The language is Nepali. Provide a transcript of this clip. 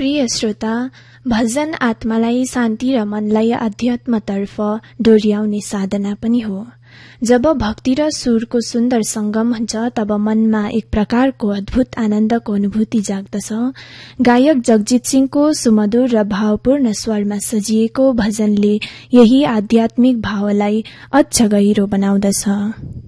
प्रिय श्रोता, भजन आत्मालाई शान्ति र मनलाई आध्यात्मतर्फ डोर्याउने साधना पनि हो। जब भक्ति र सुरको सुन्दर संगम हुन्छ तब मनमा एक प्रकारको अद्भुत आनन्दको अनुभूति जाग्दछ। गायक जगजित सिंहको सुमधुर र भावपूर्ण स्वरमा सजिएको भजनले यही आध्यात्मिक भावलाई अझ गहिरो बनाउँदछ।